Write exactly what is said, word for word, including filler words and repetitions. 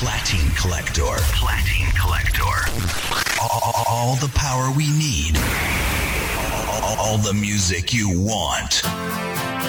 Platine Collector. Platine Collector. All, all the power we need. All, all the music you want.